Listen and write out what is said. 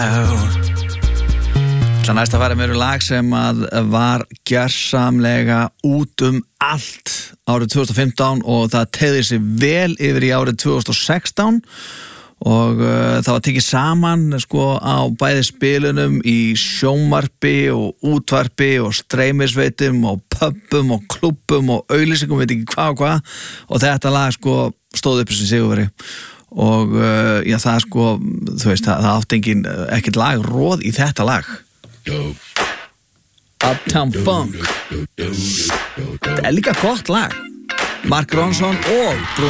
Svo næst að fara með lag sem að var gjörsamlega út allt árið 2015 og það teygði sig vel yfir í árið 2016 og það var tekið saman sko á bæði spilunum í sjónvarpi og útvarpi og streymisveitum og pubum og klubbum og auglýsingum, veit ekki hvað og þetta lag sko stóð upp sem sigurveri og já það sko, þú veist, það átti ekkert lag róð í þetta lag. Uptown Funk. Það líka gott lag. Mark Ronson og